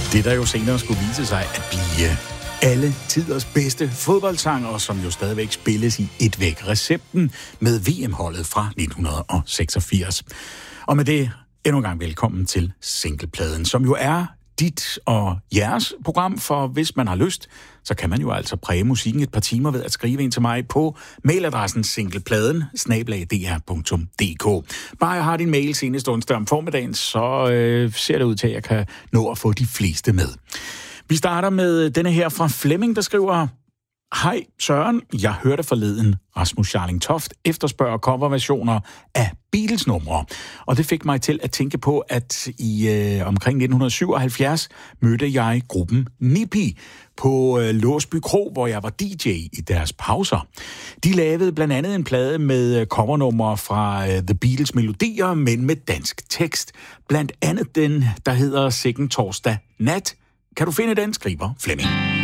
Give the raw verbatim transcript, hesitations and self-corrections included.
Det, der jo senere skulle vise sig at blive alle tiders bedste fodboldsang, og som jo stadigvæk spilles i et væk recepten med V M-holdet fra nitten seksogfirs. Og med det endnu en gang velkommen til Singlepladen, som jo er dit og jeres program, for hvis man har lyst, så kan man jo altså præge musikken et par timer ved at skrive ind til mig på mailadressen singlepladen snabel-a d r punktum d k. Bare jeg har din mail senest onsdag om formiddagen, så øh, ser det ud til, at jeg kan nå at få de fleste med. Vi starter med denne her fra Flemming, der skriver: Hej Søren, jeg hørte forleden Rasmus Scharling Toft efterspørger coverversioner af Beatles-numre. Og det fik mig til at tænke på, at i øh, omkring nitten syvoghalvfjerds mødte jeg gruppen Nippy på øh, Låsby Kro, hvor jeg var D J i deres pauser. De lavede blandt andet en plade med covernumre fra øh, The Beatles melodier, men med dansk tekst. Blandt andet den, der hedder Sikken Torsdag Nat. Kan du finde den, skriver Flemming.